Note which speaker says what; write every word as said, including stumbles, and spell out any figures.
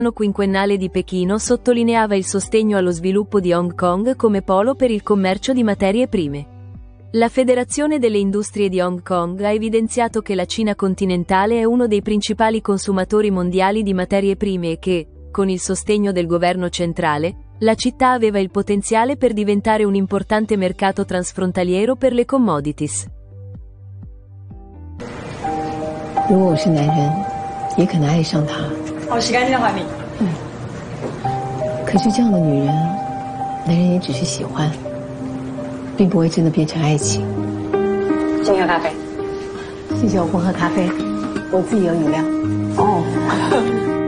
Speaker 1: L'anno quinquennale di Pechino sottolineava il sostegno allo sviluppo di Hong Kong come polo per il commercio di materie prime. La Federazione delle Industrie di Hong Kong ha evidenziato che la Cina continentale è uno dei principali consumatori mondiali di materie prime e che, con il sostegno del governo centrale, la città aveva il potenziale per diventare un importante mercato transfrontaliero per le commodities.
Speaker 2: 如果我是男人，也可能爱上她。
Speaker 3: 好，洗干净的画面。
Speaker 2: 嗯。可是这样的女人，男人也只是喜欢，并不会真的变成爱情。
Speaker 3: 请你喝咖啡。
Speaker 2: 谢谢，我不喝咖啡，我自己有饮料。
Speaker 3: 哦。